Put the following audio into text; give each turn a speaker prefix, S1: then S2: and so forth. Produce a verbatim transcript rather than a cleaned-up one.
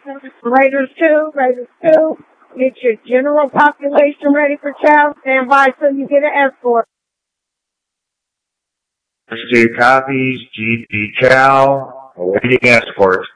S1: Raiders two, Raiders two. Get your general population ready for chow. Stand by so you get an escort.
S2: Raiders two copies. G P Chow awaiting escort.